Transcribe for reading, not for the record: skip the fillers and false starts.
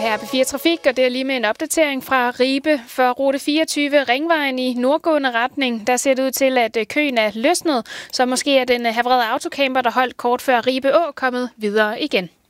her på 4 Trafik, og det er lige med en opdatering fra Ribe. For rute 24 Ringvejen i nordgående retning, der ser det ud til, at køen er løsnet, så måske er den havrede autocamper, der holdt kort før Ribe Å, kommet videre igen.